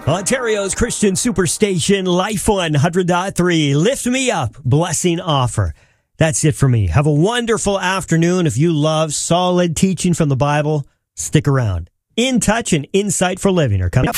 Ontario's Christian Superstation, Life 100.3. Lift me up, blessing offer. That's it for me. Have a wonderful afternoon. If you love solid teaching from the Bible, stick around. In Touch and Insight for Living are coming up.